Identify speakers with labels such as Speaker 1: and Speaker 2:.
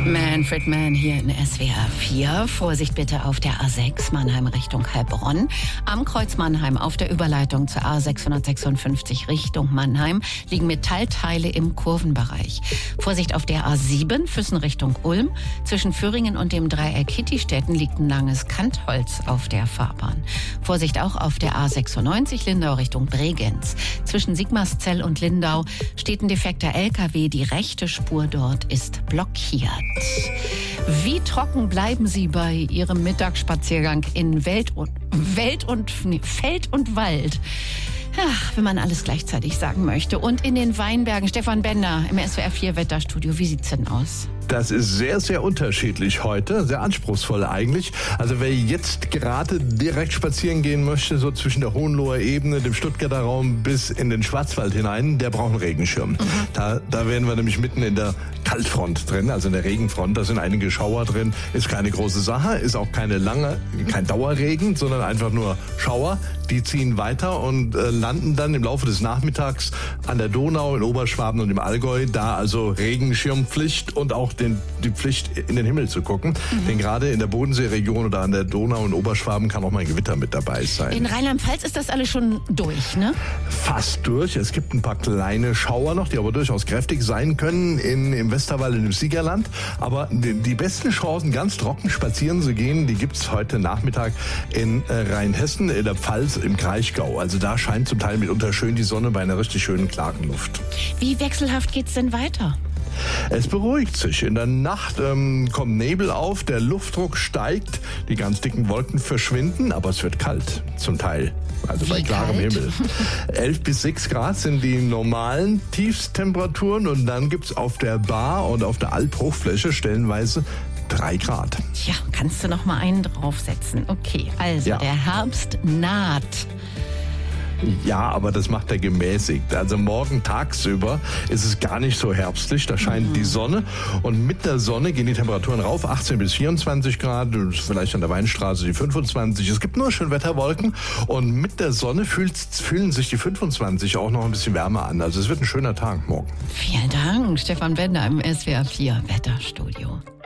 Speaker 1: Manfred Mann hier in SWR 4. Vorsicht bitte auf der A6 Mannheim Richtung Heilbronn. Am Kreuz Mannheim auf der Überleitung zur A656 Richtung Mannheim liegen Metallteile im Kurvenbereich. Vorsicht auf der A7 Füssen Richtung Ulm. Zwischen Föhringen und dem Dreieck Hittistetten liegt ein langes Kantholz auf der Fahrbahn. Vorsicht auch auf der A96 Lindau Richtung Bregenz. Zwischen Sigmarszell und Lindau steht ein defekter LKW. Die rechte Spur dort ist blockiert. Wie trocken bleiben Sie bei Ihrem Mittagsspaziergang in Feld und Wald? Ach, wenn man alles gleichzeitig sagen möchte. Und in den Weinbergen, Stefan Bender im SWR 4 Wetterstudio. Wie sieht's denn aus?
Speaker 2: Das ist sehr, sehr unterschiedlich heute, sehr anspruchsvoll eigentlich. Also wer jetzt gerade direkt spazieren gehen möchte, so zwischen der Hohenloher Ebene, dem Stuttgarter Raum bis in den Schwarzwald hinein, der braucht einen Regenschirm. Da wären wir nämlich mitten in der Kaltfront drin, also in der Regenfront. Da sind einige Schauer drin. Ist keine große Sache, ist auch kein Dauerregen, sondern einfach nur Schauer. Die ziehen weiter und landen dann im Laufe des Nachmittags an der Donau, in Oberschwaben und im Allgäu. Da also Regenschirmpflicht und auch die Pflicht, in den Himmel zu gucken. Denn gerade in der Bodenseeregion oder an der Donau und Oberschwaben kann auch mal ein Gewitter mit dabei sein.
Speaker 1: In Rheinland-Pfalz ist das alles schon durch, ne?
Speaker 2: Fast durch. Es gibt ein paar kleine Schauer noch, die aber durchaus kräftig sein können im Westerwald und im Siegerland. Aber die besten Chancen, ganz trocken spazieren zu gehen, die gibt's heute Nachmittag in Rheinhessen, in der Pfalz, im Kraichgau. Also da scheint zum Teil mitunter schön die Sonne bei einer richtig schönen, klaren Luft.
Speaker 1: Wie wechselhaft geht's denn weiter?
Speaker 2: Es beruhigt sich. In der Nacht kommt Nebel auf, der Luftdruck steigt, die ganz dicken Wolken verschwinden, aber es wird kalt, zum Teil. Also bei klarem Himmel. 11 bis 6 Grad sind die normalen Tiefstemperaturen und dann gibt's auf der Bar und auf der Alphochfläche stellenweise 3 Grad.
Speaker 1: Ja, kannst du noch mal einen draufsetzen. Okay, also Der Herbst naht.
Speaker 2: Ja, aber das macht er gemäßigt. Also morgen tagsüber ist es gar nicht so herbstlich. Da scheint die Sonne und mit der Sonne gehen die Temperaturen rauf. 18 bis 24 Grad, vielleicht an der Weinstraße die 25. Es gibt nur Schönwetterwolken und mit der Sonne fühlen sich die 25 auch noch ein bisschen wärmer an. Also es wird ein schöner Tag morgen.
Speaker 1: Vielen Dank, Stefan Bender im SWR 4 Wetterstudio.